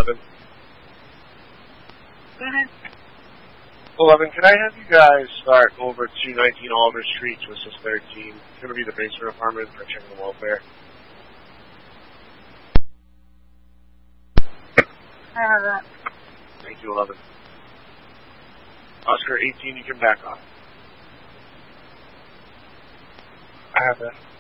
11. 11, can I have you guys start over to 19 Oliver Street to assist 13? It's going to be the basement apartment for checking the welfare. I have that. Thank you, 11. Oscar 18, you can back off. I have that.